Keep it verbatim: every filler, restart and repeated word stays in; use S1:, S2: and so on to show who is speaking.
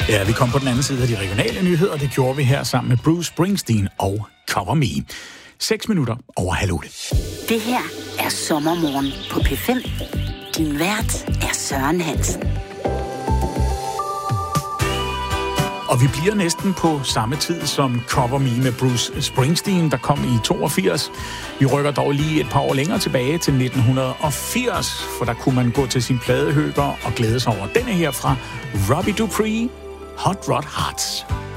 S1: Ja, vi kom på den anden side af de regionale nyheder, og det gjorde vi her sammen med Bruce Springsteen og Cover Me. Seks minutter over halv otte.
S2: Det her er Sommermorgen på P fem. Din vært er Søren Hansen.
S1: Og vi bliver næsten på samme tid som Cover Me med Bruce Springsteen, der kom i toogfirs. Vi rykker dog lige et par år længere tilbage til nitten firs, for der kunne man gå til sin pladehøger og glæde sig over denne her fra Robbie Dupree, Hot Rod Hearts.